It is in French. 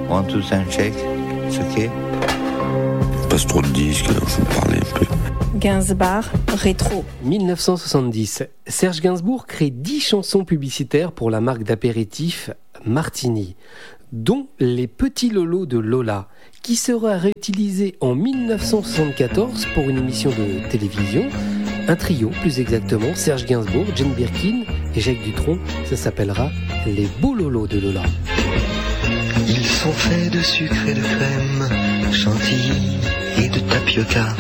One, two, sound check. C'est ok. Passe trop de disques, faut parler un peu. Gainsbourg, rétro. 1970, Serge Gainsbourg crée 10 chansons publicitaires pour la marque d'apéritifs Martini, dont Les Petits Lolos de Lola, qui sera réutilisé en 1974 pour une émission de télévision. Un trio, plus exactement, Serge Gainsbourg, Jane Birkin et Jacques Dutronc. Ça s'appellera Les Beaux Lolos de Lola. Ils sont faits de sucre et de crème, chantilly et de tapioca.